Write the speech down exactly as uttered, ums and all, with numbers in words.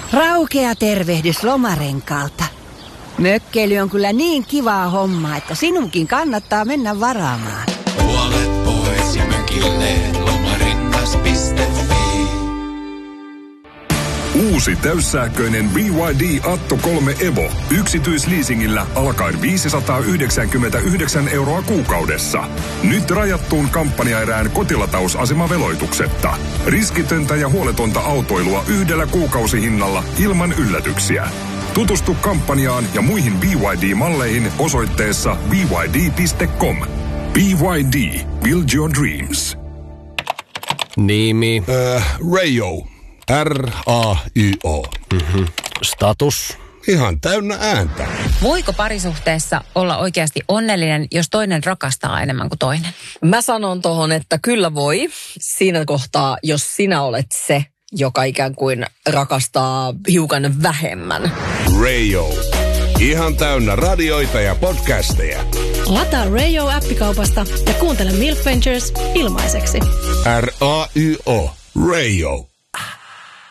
Raukea tervehdys Lomarenkaalta. Mökkeily on kyllä niin kivaa hommaa, että sinunkin kannattaa mennä varaamaan. Puolet pois ja mökille lomarengas piste fi. Uusi täyssähköinen B Y D Atto kolme Evo yksityisleasingillä alkaen viisisataayhdeksänkymmentäyhdeksän euroa kuukaudessa. Nyt rajattuun kampanjaerään kotilatauasemaveloituksetta. Riskitöntä ja huoletonta autoilua yhdellä kuukausihinnalla ilman yllätyksiä. Tutustu kampanjaan ja muihin B Y D-malleihin osoitteessa b y d piste com. B Y D. Build your dreams. Nimi. Äh, Rayo. R A Y O. Mm-hmm. Status. Ihan täynnä ääntä. Voiko parisuhteessa olla oikeasti onnellinen, jos toinen rakastaa enemmän kuin toinen? Mä sanon tohon, että kyllä voi. Siinä kohtaa, jos sinä olet se, joka ikään kuin rakastaa hiukan vähemmän. Rayo. Ihan täynnä radioita ja podcasteja. Lataa Rayo-appikaupasta ja kuuntele Milk Ventures ilmaiseksi. R A Y O. Rayo.